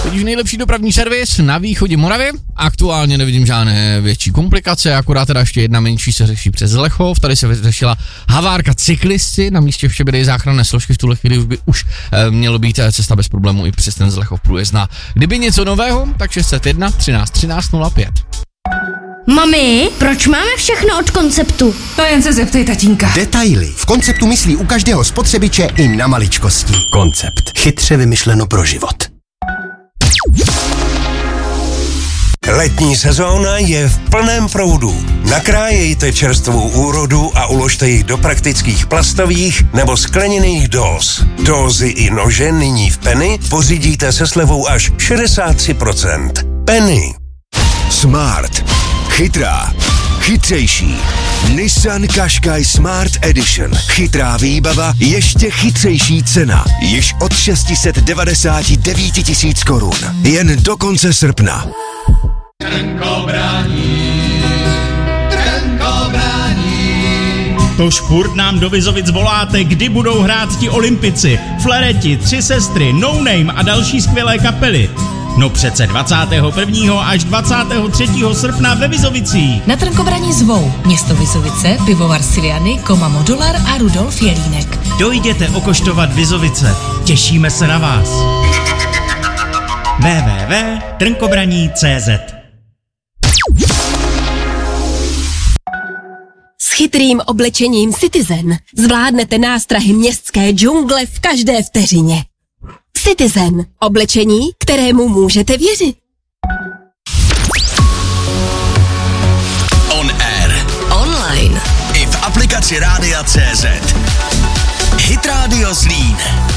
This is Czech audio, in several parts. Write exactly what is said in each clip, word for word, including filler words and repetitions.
Teď už nejlepší dopravní servis na východě Moravy. Aktuálně nevidím žádné větší komplikace, akorát teda ještě jedna menší se řeší přes Lechov. Tady se řešila havárka cyklisty, na místě vše byly záchranné složky, v tuhle chvíli už by už e, mělo být cesta bez problémů i přes ten Zlechov průjezdná. Kdyby něco nového, tak šest set jedna třináct třináct nula pět. Mami, proč máme všechno od Konceptu? To jen se zeptej tatínka. Detaily. V Konceptu myslí u každého spotřebiče i na maličkosti. Koncept. Chytře vymyšleno pro život. Letní sezóna je v plném proudu. Nakrájejte čerstvou úrodu a uložte ji do praktických plastových nebo skleněných dóz. Dózy i nože nyní v Penny pořídíte se slevou až šedesát tři procent. Penny. Smart. Chytrá. Chytřejší. Nissan Qashqai Smart Edition. Chytrá výbava, ještě chytřejší cena. Již od šest set devadesát devět tisíc korun. Jen do konce srpna. Trnko brání, Trnko brání. To špurt nám do Vizovic voláte, kdy budou hrát ti Olympici, Flereti, Tři sestry, No Name a další skvělé kapely. No přece dvacátého prvního až dvacátého třetího srpna ve Vizovicích. Na Trnkobraní zvou město Vizovice, pivovar Siliany, Koma Modular a Rudolf Jelínek. Dojděte okoštovat Vizovice. Těšíme se na vás. w w w tečka trnkobraní tečka cé zet. S chytrým oblečením Citizen zvládnete nástrahy městské džungle v každé vteřině. Citizen. Oblečení, kterému můžete věřit. On air. Online. I v aplikaci Rádia tečka cé zet. Hit Radio Zlín.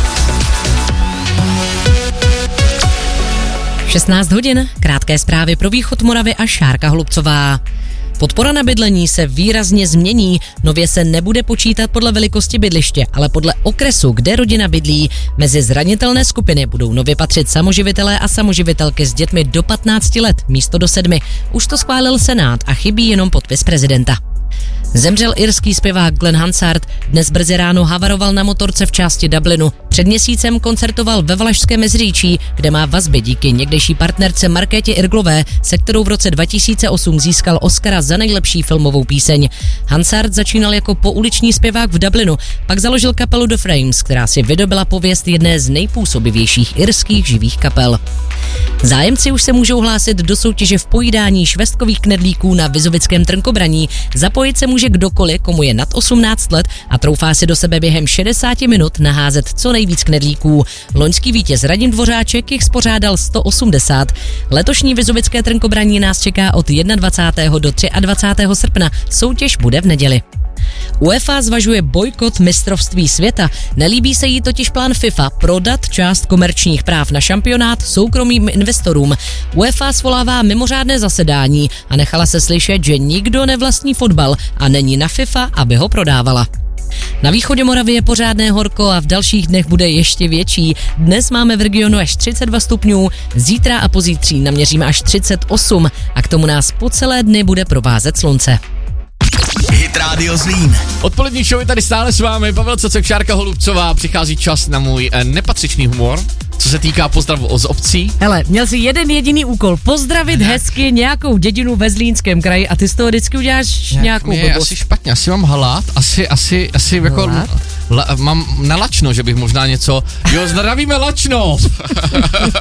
šestnáct hodin, krátké zprávy pro východ Moravy a Šárka Holubcová. Podpora na bydlení se výrazně změní, nově se nebude počítat podle velikosti bydliště, ale podle okresu, kde rodina bydlí. Mezi zranitelné skupiny budou nově patřit samoživitelé a samoživitelky s dětmi do patnácti let, místo do sedmi. Už to schválil Senát a chybí jenom podpis prezidenta. Zemřel irský zpěvák Glenn Hansard, dnes brzy ráno havaroval na motorce v části Dublinu. Před měsícem koncertoval ve Valašském Meziříčí, kde má vazby díky někdejší partnerce Markétě Irglové, se kterou v roce dva tisíce osm získal Oscara za nejlepší filmovou píseň. Hansard začínal jako pouliční zpěvák v Dublinu, pak založil kapelu The Frames, která si vydobila pověst jedné z nejpůsobivějších irských živých kapel. Zájemci už se můžou hlásit do soutěže v pojídání švestkových knedlíků na Vizovickém Trnkobraní. Zapojit se může kdokoliv, komu je nad osmnáct let a troufá si do sebe během šedesáti minut naházet co nejvíc knedlíků. Loňský vítěz Radim Dvořáček jich spořádal sto osmdesát. Letošní Vizovické Trnkobraní nás čeká od dvacátého prvního do dvacátého třetího srpna. Soutěž bude v neděli. UEFA zvažuje bojkot mistrovství světa. Nelíbí se jí totiž plán FIFA prodat část komerčních práv na šampionát soukromým investorům. UEFA svolává mimořádné zasedání a nechala se slyšet, že nikdo nevlastní fotbal a není na FIFA, aby ho prodávala. Na východě Moravy je pořádné horko a v dalších dnech bude ještě větší. Dnes máme v regionu až třicet dva stupňů, zítra a pozítří naměříme až třicet osm a k tomu nás po celé dny bude provázet slunce. Hit Radio Zlín. Odpolední show je tady stále s vámi, Pavel Cecek, Šárka Holubcová, přichází čas na můj eh, nepatřičný humor, co se týká pozdravu z obcí. Hele, měl jsi jeden jediný úkol, pozdravit ne. hezky nějakou dědinu ve Zlínském kraji a ty z toho vždycky uděláš Nějak nějakou mě je blbost. asi špatně, asi mám halát, asi, asi, asi jako, la, mám na lačno, že bych možná něco, jo, zdravíme lačno.